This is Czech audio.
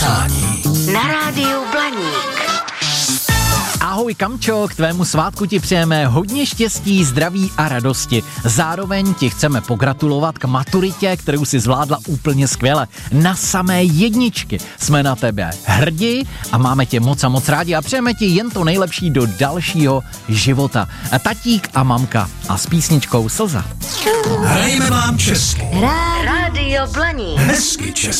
přání. Na rádiu Blaník. Ahoj Kamčo, k tvému svátku ti přejeme hodně štěstí, zdraví a radosti. Zároveň ti chceme pogratulovat k maturitě, kterou si zvládla úplně skvěle. Na samé jedničky jsme na tebe hrdí a máme tě moc a moc rádi a přejeme ti jen to nejlepší do dalšího života. Tatík a mamka a s písničkou Slza. Hrajeme vám česky. Rádio Blaník. Hezky česky.